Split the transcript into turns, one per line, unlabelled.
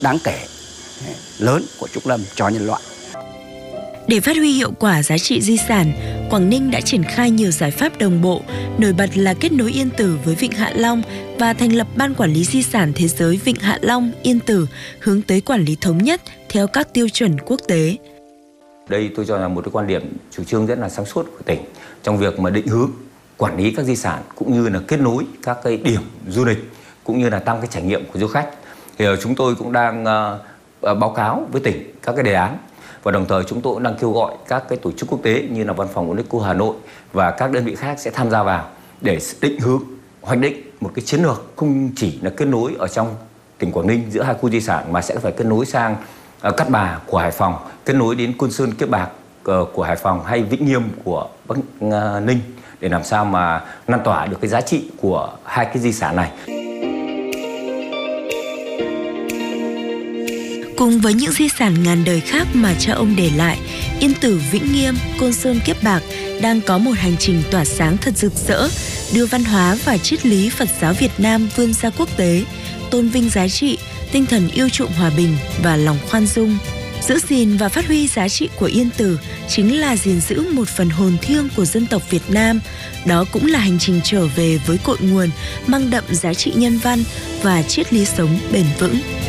đáng kể lớn của Trúc Lâm cho nhân loại.
Để phát huy hiệu quả giá trị di sản, Quảng Ninh đã triển khai nhiều giải pháp đồng bộ, nổi bật là kết nối Yên Tử với Vịnh Hạ Long và thành lập Ban Quản lý Di sản Thế giới Vịnh Hạ Long, Yên Tử, hướng tới quản lý thống nhất theo các tiêu chuẩn quốc tế.
Đây tôi cho là một cái quan điểm chủ trương rất là sáng suốt của tỉnh trong việc mà định hướng quản lý các di sản cũng như là kết nối các cái điểm du lịch cũng như là tăng cái trải nghiệm của du khách. Thì chúng tôi cũng đang báo cáo với tỉnh các cái đề án và đồng thời chúng tôi cũng đang kêu gọi các cái tổ chức quốc tế như là Văn phòng UNESCO Hà Nội và các đơn vị khác sẽ tham gia vào để định hướng hoạch định một cái chiến lược không chỉ là kết nối ở trong tỉnh Quảng Ninh giữa hai khu di sản mà sẽ phải kết nối sang Cát Bà của Hải Phòng, kết nối đến Côn Sơn Kiếp Bạc của Hải Phòng hay Vĩnh Nghiêm của Bắc Ninh để làm sao mà lan tỏa được cái giá trị của hai cái di sản này.
Cùng với những di sản ngàn đời khác mà cha ông để lại, Yên Tử, Vĩnh Nghiêm, Côn Sơn Kiếp Bạc đang có một hành trình tỏa sáng thật rực rỡ, đưa văn hóa và triết lý Phật giáo Việt Nam vươn ra quốc tế, tôn vinh giá trị, tinh thần yêu chuộng hòa bình và lòng khoan dung. Giữ gìn và phát huy giá trị của Yên Tử chính là gìn giữ một phần hồn thiêng của dân tộc Việt Nam. Đó cũng là hành trình trở về với cội nguồn, mang đậm giá trị nhân văn và triết lý sống bền vững.